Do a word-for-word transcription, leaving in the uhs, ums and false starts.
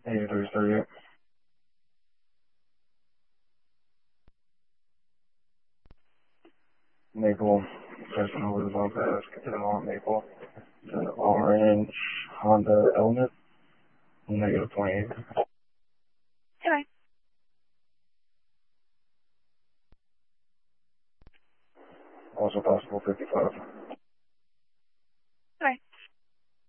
eighty-three thirty-eight. Maple. Just over the bump pass. Get them all Maple. The orange Honda Element. Negative twenty-eight. Okay. Also possible fifty-five.